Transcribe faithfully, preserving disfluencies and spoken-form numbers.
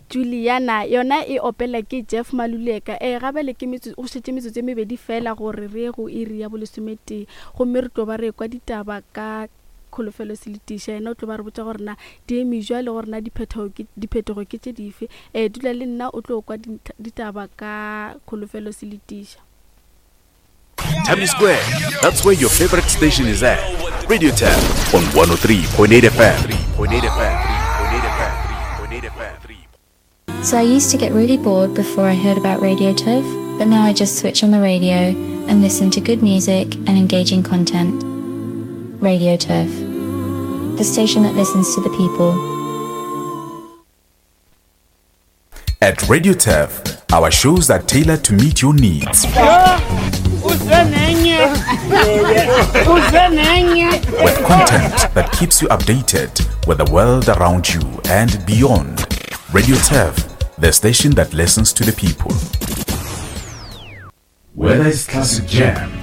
Juliana yona e opela ke Jeff Maluleka e gabele ke metso o shetse metso tse mebedi fela gore re go iri ya bolesomete go mme re tlo ba re kwa ditaba ka Kholofelo Seletisha ena o tlo ba re botsa gore na di emijwa le gore na diphetogo ke diphetogo ke tse dife e dula le nna o tlo kwa ditaba ka Kholofelo Seletisha. Tammy Square, that's where your favorite station is at. Radio Tab on one oh three point eight F M. So I used to get really bored before I heard about Radio Turf, but now I just switch on the radio and listen to good music and engaging content. Radio Turf, the station that listens to the people. At Radio Turf, our shows are tailored to meet your needs. With content that keeps you updated with the world around you and beyond. Radio Turf, the station that listens to the people. Whether it's classic jam,